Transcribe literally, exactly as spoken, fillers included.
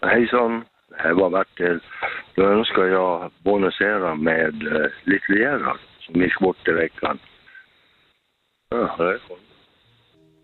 Hejsan, det här var Bertil. Då önskar jag bonusera med uh, Little Gerhard som gick bort i veckan. Ja, det är